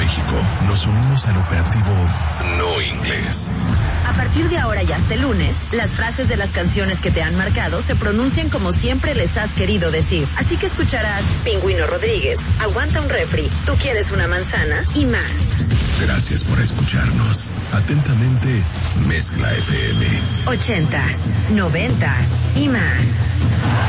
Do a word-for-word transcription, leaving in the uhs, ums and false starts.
México nos unimos al operativo No Inglés. A partir de ahora y hasta el lunes, las frases de las canciones que te han marcado se pronuncian como siempre les has querido decir. Así que escucharás Pingüino Rodríguez, Aguanta un refri, Tú quieres una manzana y más. Gracias por escucharnos. Atentamente, Mezcla F M. Ochentas, noventas y más.